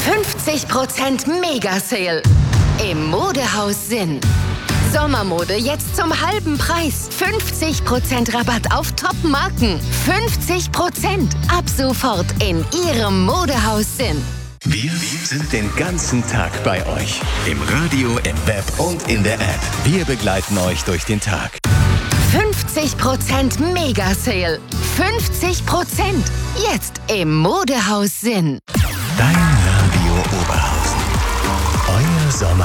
50% Mega-Sale im Modehaus Sinn. Sommermode jetzt zum halben Preis. 50% Rabatt auf Top-Marken. 50% ab sofort in Ihrem Modehaus Sinn. Wir sind den ganzen Tag bei euch. Im Radio, im Web und in der App. Wir begleiten euch durch den Tag. 50% Mega-Sale. 50% jetzt im Modehaus Sinn. Dein Radio Oberhausen. Euer Sommer.